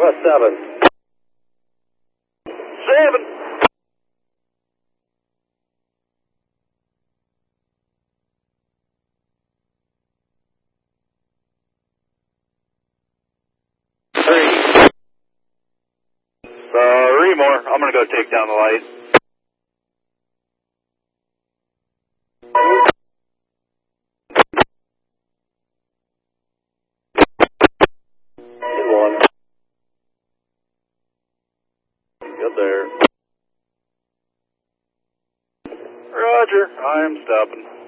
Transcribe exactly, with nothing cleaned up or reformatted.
Northwest seven. Seven. Three. Three more. I'm going to go take down the light. In one. Good there. Roger. I am stopping.